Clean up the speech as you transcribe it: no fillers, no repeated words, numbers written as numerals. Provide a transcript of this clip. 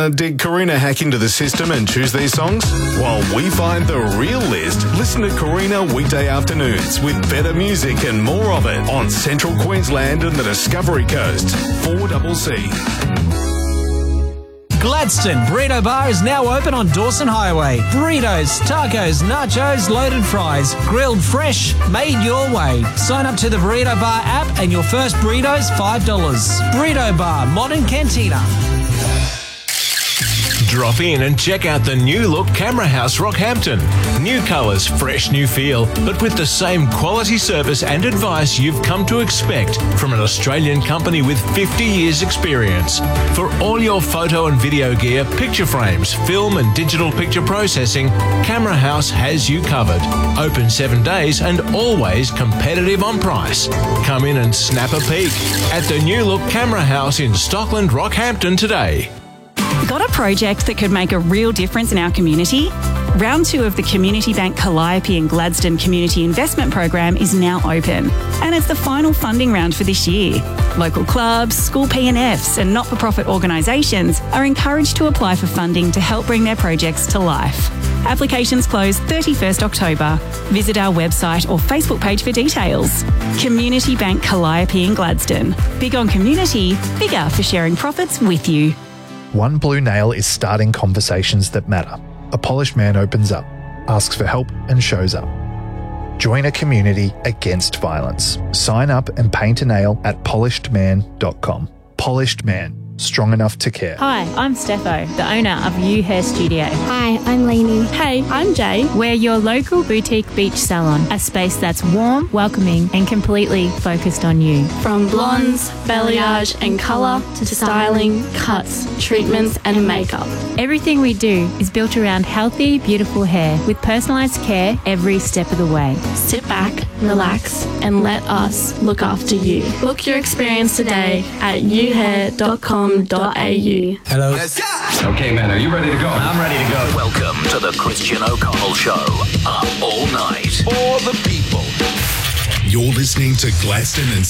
Did Karina hack into the system and choose these songs? While we find the real list, listen to Karina weekday afternoons with better music and more of it on Central Queensland and the Discovery Coast. 4CC. Gladstone Burrito Bar is now open on Dawson Highway. Burritos, tacos, nachos, loaded fries, grilled fresh, made your way. Sign up to the Burrito Bar app and your first burrito is $5. Burrito Bar, Modern Cantina. Drop in and check out the new look Camera House Rockhampton. New colours, fresh new feel, but with the same quality service and advice you've come to expect from an Australian company with 50 years experience. For all your photo and video gear, picture frames, film and digital picture processing, Camera House has you covered. Open 7 days and always competitive on price. Come in and snap a peek at the new look Camera House in Stockland, Rockhampton today. Got a project that could make a real difference in our community? Round 2 of the Community Bank Calliope and Gladstone Community Investment Program is now open, and it's the final funding round for this year. Local clubs, school P&Fs and not-for-profit organisations are encouraged to apply for funding to help bring their projects to life. Applications close 31st October. Visit our website or Facebook page for details. Community Bank Calliope and Gladstone. Big on community, bigger for sharing profits with you. One Blue Nail is starting conversations that matter. A polished man opens up, asks for help and shows up. Join a community against violence. Sign up and paint a nail at polishedman.com. Polished Man. Strong enough to care. Hi, I'm Steffo, the owner of You Hair Studio. Hi, I'm Lainey. Hey, I'm Jay. We're your local boutique beach salon, a space that's warm, welcoming and completely focused on you. From blondes, balayage and colour to styling, cuts, treatments and makeup. Everything we do is built around healthy, beautiful hair with personalised care every step of the way. Sit back, relax and let us look after you. Book your experience today at youhair.com.au. Hello. Let's go. Okay, man, are you ready to go? I'm ready to go. Welcome to the Christian O'Connell Show. Up all night for the people. You're listening to Gladstone and